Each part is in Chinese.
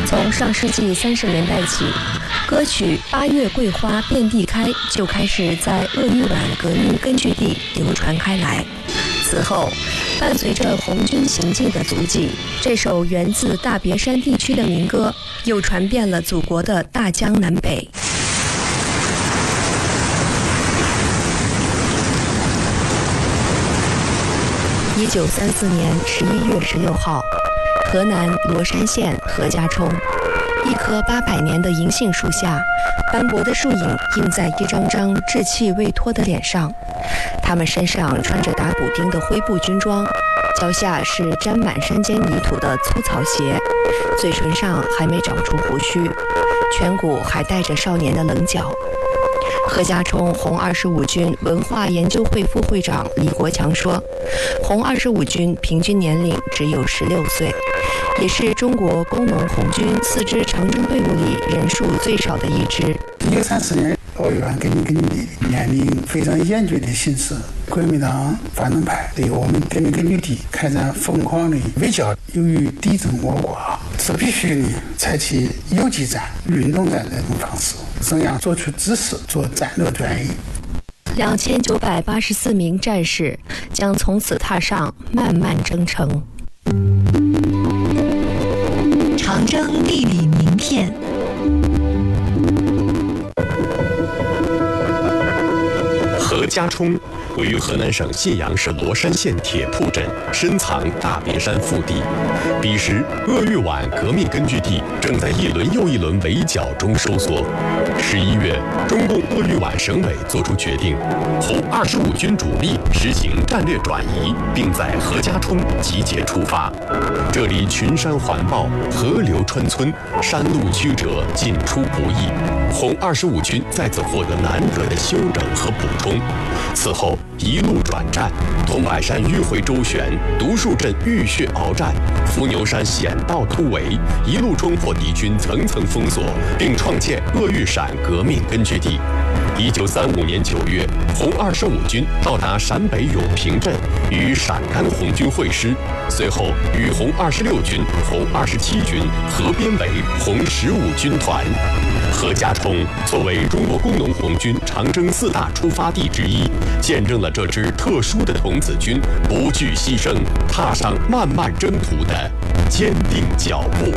从上世纪30年代起，歌曲《八月桂花遍地开》就开始在鄂豫皖革命根据地流传开来。此后，伴随着红军行进的足迹，这首源自大别山地区的民歌又传遍了祖国的大江南北。1934年11月16号，河南罗山县何家冲，一棵800年的银杏树下，斑驳的树影映在一张张稚气未脱的脸上。他们身上穿着打补丁的灰布军装，脚下是沾满山间泥土的粗草鞋，嘴唇上还没长出胡须，颧骨还带着少年的棱角。何家冲红25军文化研究会副会长李国强说，红25军平均年龄只有16岁，也是中国工农红军4支长征队伍里人数最少的一支。 1934年鄂豫皖革命根据地面临非常严峻的形势，国民党反动派对我们革命根据地开展疯狂的围剿。由于敌众我寡，是必须采取游击战、运动战这种方式，这样做出指示，做战略转移。 2984名战士将从此踏上漫漫征程。 长征地理名片。 何家冲位于河南省信阳市罗山县铁铺镇，深藏大别山腹地。彼时，鄂豫皖革命根据地正在一轮又一轮围剿中收缩。11月，中共鄂豫皖省委作出决定，红25军主力实行战略转移，并在何家冲集结出发。这里群山环抱，河流穿村，山路曲折，进出不易。红25军在此获得难得的休整和补充。此后一路转战，桐柏山迂回周旋，独树镇浴血鏖战，伏牛山险道突围，一路冲破敌军层层封锁，并创建鄂豫陕革命根据地。1935年9月，红25军到达陕北永平镇，与陕甘红军会师，随后与红26军、红27军合编为红15军团。何家冲作为中国工农红军长征4大出发地之一，见证了这支特殊的童子军不惧牺牲，踏上漫漫征途的坚定脚步。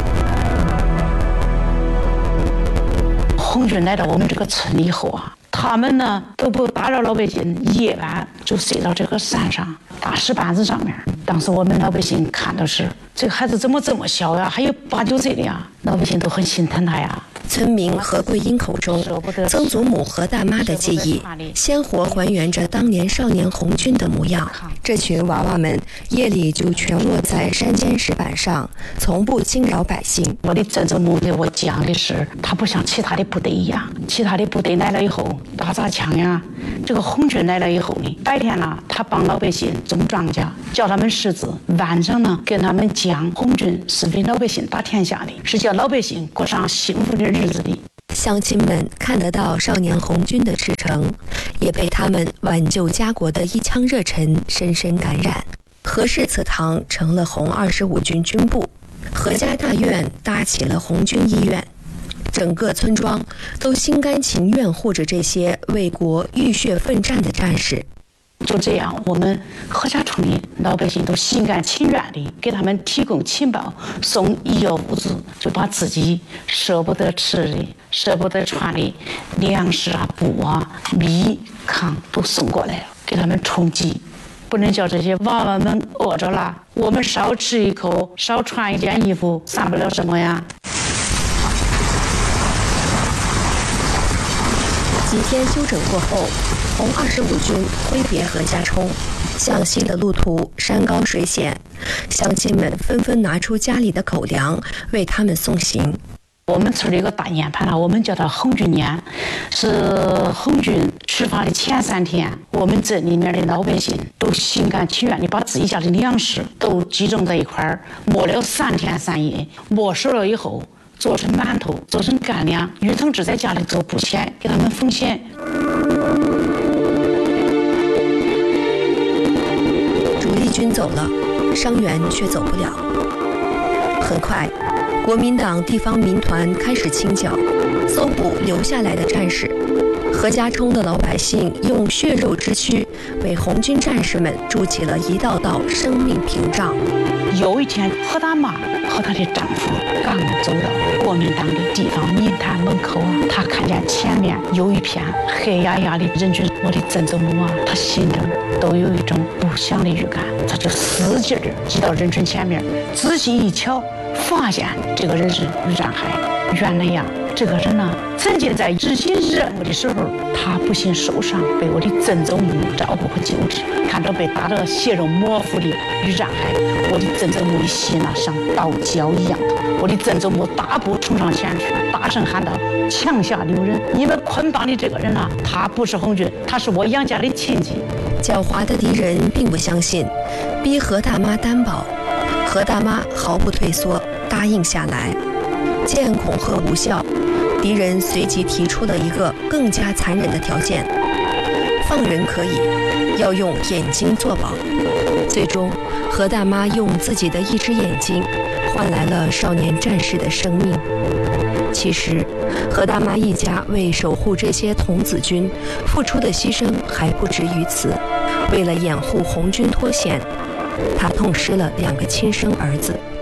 红军来到我们这个村以后啊，他们呢都不打扰老百姓，夜晚就睡到这个山上大石板子上面。当时我们老百姓看到是这个孩子怎么这么小呀，还有8、9岁的呀，老百姓都很心疼他呀。 村民何桂英口中曾祖母和大妈的记忆，鲜活还原着当年少年红军的模样。这群娃娃们夜里就全卧在山间石板上，从不惊扰百姓。 我的曾祖母给我讲的是，他不像其他的部队一样，其他的部队来了以后打砸抢呀，这个红军来了以后呢，白天呢他帮老百姓种庄稼，教他们识字，晚上呢跟他们讲红军是为老百姓打天下的，是叫老百姓过上幸福的日子的。 乡亲们看得到少年红军的赤诚，也被他们挽救家国的一腔热忱深深感染。何氏祠堂成了红25军军部，何家大院搭起了红军医院，整个村庄都心甘情愿护着这些为国浴血奋战的战士。 就这样，我们何家村的老百姓都心甘情愿地给他们提供情报，送医药物资，就把自己舍不得吃的、舍不得穿的粮食啊、布啊、米、糠都送过来了，给他们充饥。不能叫这些娃娃们饿着了，我们少吃一口，少穿一件衣服，算不了什么呀。 几天休整过后，红25军挥别何家冲，向西的路途山高水险，乡亲们纷纷拿出家里的口粮为他们送行。 我们村里有个大年盘了，我们叫它红军年，是红军出发的前3天，我们镇里面的老百姓都心甘情愿地把自己家的粮食都集中在一块儿，磨了3天3夜，磨熟了以后做成馒头，做成干粮，于同志在家里做布钱，给他们奉献。 主力军走了，伤员却走不了。很快， 国民党地方民团开始清剿，搜捕留下来的战士。何家冲的老百姓用血肉之躯为红军战士们筑起了一道道生命屏障。 有一天，何大妈和她的丈夫刚走到国民党的地方民团门口啊，她看见前面有一片黑压压的人群，我的曾祖母啊，她心中都有一种不祥的预感，她就使劲儿挤到人群前面，仔细一瞧，发现这个人是于占海。原来呀，这个人呢，曾经在执行任务的时候，他不幸受伤，被我的曾祖母照顾和救治。看着被打得血肉模糊的于占海，我的曾祖母的心呢，像刀绞一样的。我的曾祖母大步冲上前去，大声喊道：“枪下留人！你们捆绑的这个人啊，他不是红军，他是我杨家的亲戚。” 狡猾的敌人并不相信，逼何大妈担保。何大妈毫不退缩，答应下来。见恐吓无效，敌人随即提出了一个更加残忍的条件：放人可以，要用眼睛作保。最终，何大妈用自己的一只眼睛换来了少年战士的生命。其实，何大妈一家为守护这些童子军付出的牺牲还不止于此。为了掩护红军脱险，她痛失了2个亲生儿子。